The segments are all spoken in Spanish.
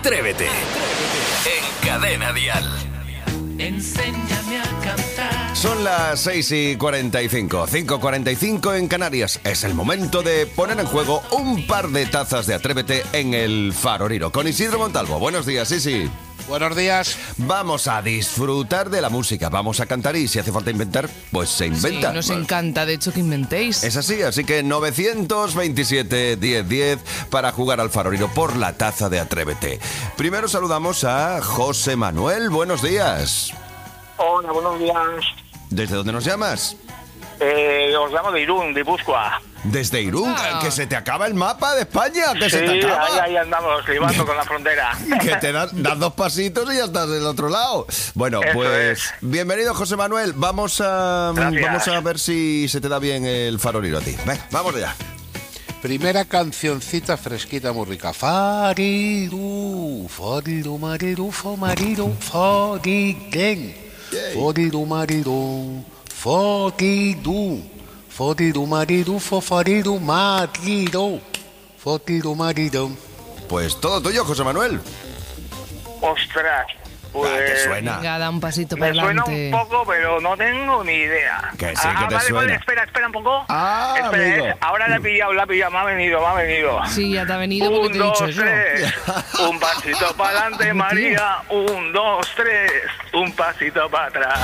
Atrévete. En Cadena Dial. Enséñame a cantar. Son las 6:45, 5:45 en Canarias. Es el momento de poner en juego un par de tazas de Atrévete en el Faroriro. Con Isidro Montalvo. Buenos días, sí. Buenos días. Vamos a disfrutar de la música, vamos a cantar y si hace falta inventar, pues se inventa. Sí, nos encanta, de hecho, que inventéis. Es así que 927 1010 para jugar al Faroriro por la taza de Atrévete. Primero saludamos a José Manuel. Buenos días. Hola, buenos días. ¿Desde dónde nos llamas? Os llamo de Irún, de Guipúzcoa. Desde Irún, que se te acaba el mapa de España, que se te acaba. Ahí andamos, libando con la frontera. Que te das dos pasitos y ya estás del otro lado. Bueno, Eso pues es. bienvenido, José Manuel. Vamos a ver si se te da bien el Faroriro a ti. Ven, vamos allá. Primera cancioncita fresquita muy rica. Fariru, fariru, mariru, fo, mariru, foriren. Foriru, mariru, foriru. Foriru, mariru, fo, fariru, mariru. Foriru, mariru. Pues todo tuyo, José Manuel. Ostras, pues... ¿Te suena? Venga, da un pasito para Me suena adelante. un poco, pero no tengo ni idea. Que sí, que te vale, suena. espera un poco. Ah, Espera, amigo. ahora la he pillado, me ha venido. Sí, ya te ha venido porque te he dicho yo. 3. Un pasito para adelante, María. 1, 2, 3. Un pasito para atrás.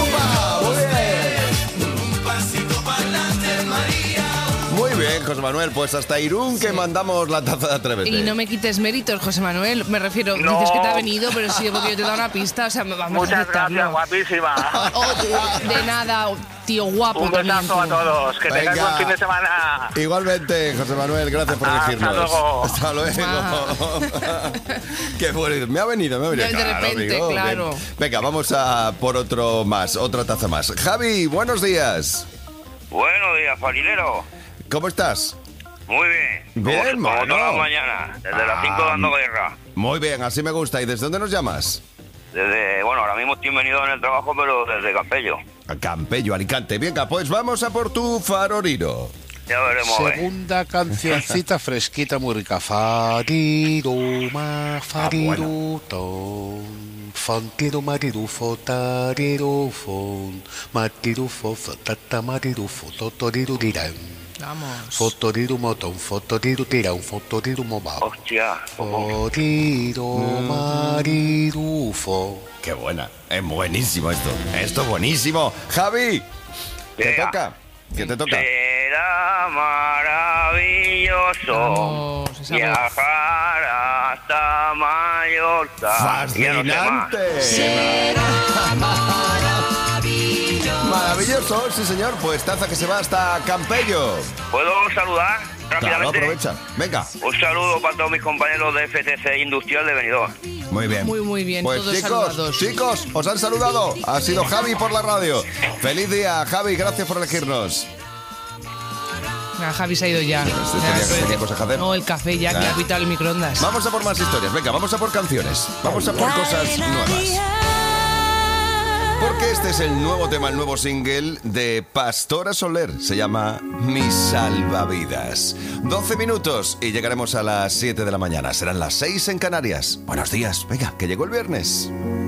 Muy bien, José Manuel. Pues hasta Irún que mandamos la taza de Atrévete. Y no me quites méritos, José Manuel. Me refiero, No. dices que te ha venido, pero sí, porque yo te he dado una pista. O sea, vamos a Muchas aceptarlo. gracias, guapísima. De nada, tío guapo. Un también besazo tú. a todos. Que tengáis Venga. buen fin de semana. Igualmente, José Manuel, gracias por Hasta elegirnos. luego. Hasta luego. Qué bueno. Me ha venido. De Claro, repente, amigo. claro. Bien. Venga, vamos a por otra taza más. Javi, buenos días. Buenos días, farinero. ¿Cómo estás? Muy bien. Bien, como mano. todas las mañanas, desde las 5 dando guerra. Muy bien, así me gusta. ¿Y desde dónde nos llamas? Ahora mismo estoy venido en el trabajo, pero desde Campello. A Campello, Alicante. Venga, pues vamos a por tu Faroriro. Ya veremos, a ver. Segunda cancioncita fresquita muy rica. Fariru, ma, fariru, ton. Fontiru, mariru, fotariru, fon. Matiru, fo, fotata, mariru, fototoriru, dirán. Vamos. Fotoriru, moton, fotoriru, tirán, fotoriru, mobao. Hostia. Foriru, mariru, fo. Qué buena. Es buenísimo esto. Esto es buenísimo. Javi, ¿qué Venga. toca? ¿Qué te toca? Será maravilloso Vamos, esa voz. viajar hasta Mallorca. Ya no sé más. ¡Fascinante! Maravilloso, sí señor. Pues taza que se va hasta Campello. ¿Puedo saludar Claro, rápidamente? aprovecha. Venga. Un saludo para todos mis compañeros de FTC Industrial de Benidorm. Muy bien. Muy bien, Pues todos chicos, saludados. chicos, os han saludado. Ha sido Javi por la radio. Feliz día, Javi. Gracias por elegirnos. Ah, Javi se ha ido ya. tenía cosas que hacer. No, el café ya, que Ya. ha pitado el microondas. Vamos a por más historias. Venga, vamos a por canciones. Vamos a por cosas nuevas. Porque este es el nuevo tema, el nuevo single de Pastora Soler. Se llama Mi Salvavidas. 12 minutos y llegaremos a las 7 de la mañana. Serán las 6 en Canarias. Buenos días. Venga, que llegó el viernes.